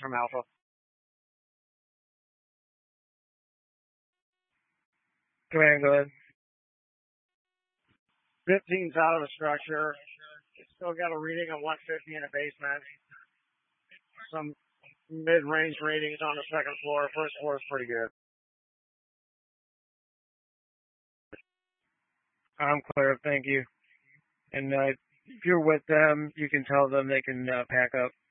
from Alpha. 15's out of the structure. It's still got a reading of 150 in the basement. Some mid-range readings on the second floor. First floor is pretty good. I'm clear. Thank you. And if you're with them, you can tell them they can pack up.